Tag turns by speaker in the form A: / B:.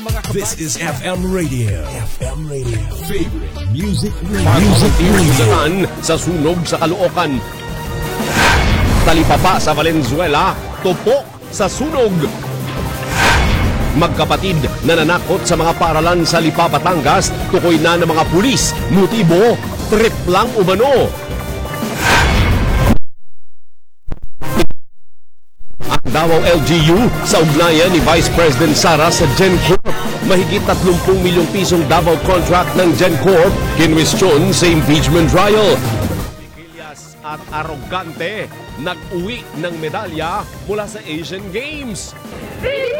A: This is FM Radio. FM Radio. Favorite music radio.
B: Music sa sunog sa Caloocan. Talipapa sa Valenzuela, tupok sa sunog. Magkapatid na nanakot sa mga paaralan sa Lipa, Batangas, tukoy na ng mga pulis. Motibo, trip lang umano. Ang Davao LGU sa ugnayan ni Vice President Sara sa GenCorp. Mahigit 30 milyong pisong Davao contract ng GenCorp kinwestiyon sa impeachment trial. Piquillas at arogante nag-uwi ng medalya mula sa Asian Games.